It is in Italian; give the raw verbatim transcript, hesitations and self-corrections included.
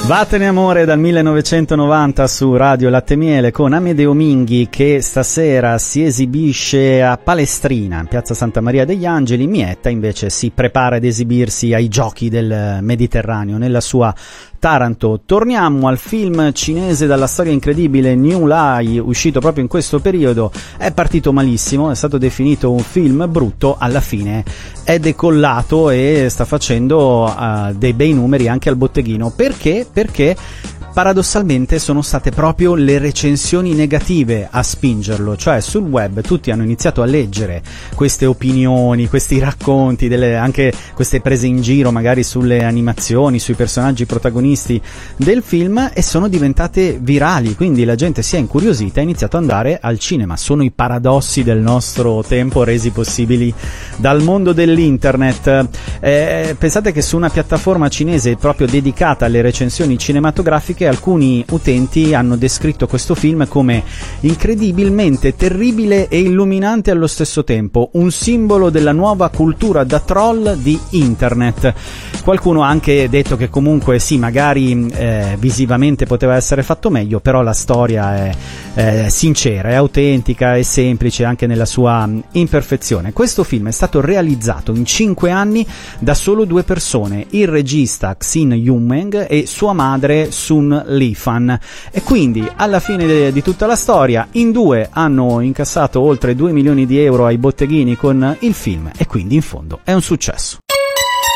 Vattene amore dal millenovecentonovanta su Radio Latte Miele con Amedeo Minghi che stasera si esibisce a Palestrina in piazza Santa Maria degli Angeli. Mietta invece si prepara ad esibirsi ai Giochi del Mediterraneo nella sua Taranto. Torniamo al film cinese dalla storia incredibile New Lie, uscito proprio in questo periodo. È partito malissimo, è stato definito un film brutto, alla fine è decollato e sta facendo uh, dei bei numeri anche al botteghino. Perché? Perché paradossalmente sono state proprio le recensioni negative a spingerlo, cioè sul web tutti hanno iniziato a leggere queste opinioni, questi racconti, delle, anche queste prese in giro magari sulle animazioni, sui personaggi protagonisti del film, e sono diventate virali, quindi la gente si è incuriosita e ha iniziato ad andare al cinema. Sono i paradossi del nostro tempo resi possibili dal mondo dell'internet. Eh, pensate che su una piattaforma cinese proprio dedicata alle recensioni cinematografiche alcuni utenti hanno descritto questo film come incredibilmente terribile e illuminante allo stesso tempo, un simbolo della nuova cultura da troll di internet. Qualcuno ha anche detto che comunque sì, magari eh, visivamente poteva essere fatto meglio, però la storia è eh, sincera, è autentica, è semplice anche nella sua imperfezione. Questo film è stato realizzato in cinque anni da solo due persone, il regista Xin Yumeng e sua madre Sun Lifan, e quindi alla fine de- di tutta la storia in due hanno incassato oltre due milioni di euro ai botteghini con il film, e quindi in fondo è un successo.